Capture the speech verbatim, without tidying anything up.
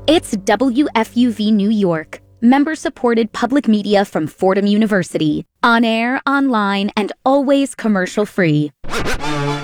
It's W F U V New York, member-supported public media from Fordham University. On air, online, and always commercial-free.